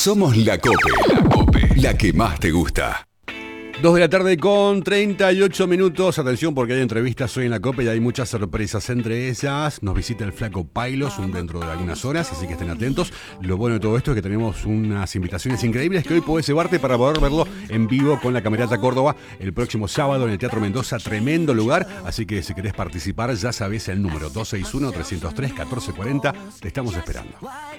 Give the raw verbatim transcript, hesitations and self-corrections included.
Somos la COPE. La COPE. La que más te gusta. Dos de la tarde con treinta y ocho minutos. Atención porque hay entrevistas hoy en la COPE y hay muchas sorpresas. Entre ellas nos visita el Flaco Pailos dentro de algunas horas, así que estén atentos. Lo bueno de todo esto es que tenemos unas invitaciones increíbles que hoy podés llevarte para poder verlo en vivo con la Camerata Córdoba el próximo sábado en el Teatro Mendoza. Tremendo lugar, así que si querés participar ya sabés el número dos seis uno, tres cero tres, uno cuatro cuatro cero. Te estamos esperando.